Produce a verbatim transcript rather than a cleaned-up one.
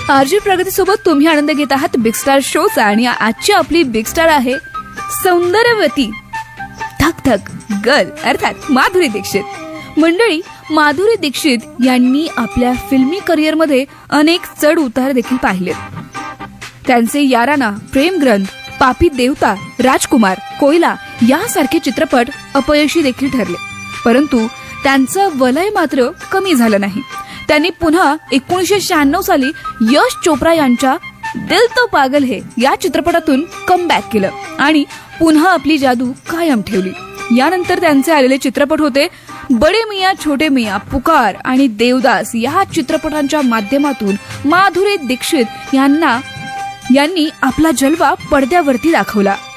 RG प्रगती सोबत तुम्ही आनंद घेत आहात बिग स्टार शोचा आणि आजची आपली बिग स्टार आहे सौंदर्यवती धक धक गर्ल अर्थात माधुरी दीक्षित। मंडळी, माधुरी दीक्षित यांनी आपल्या फिल्मी करिअरमध्ये अनेक चढ उतार देखील पाहिलेत। त्यांचे याराना, प्रेम ग्रंथ, पापी देवता, राजकुमार, कोयला यासारखे चित्रपट अपयशी देखील ठरले, परंतु त्यांचं वलय मात्र कमी झालं नाही। त्यांनी पुन्हा एकोणीसशे शहाण्णव साली यश चोप्रा यांच्या दिल तो पागल है या चित्रपटातून कमबॅक केलं आणि पुन्हा आपली जादू कायम ठेवली। यानंतर त्यांचे आलेले चित्रपट होते बडे मियां छोटे मियां, पुकार आणि देवदास या चित्रपटांच्या माध्यमातून माधुरी दीक्षित यांना यांनी आपला जलवा पडद्यावरती दाखवला।